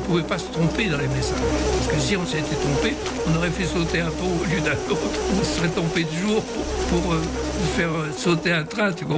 pouvait pas se tromper dans les messages. Parce que si on s'était trompé, on aurait fait sauter un pont au lieu d'un autre. On se serait trompé de jour pour faire sauter un train, tu comprends ?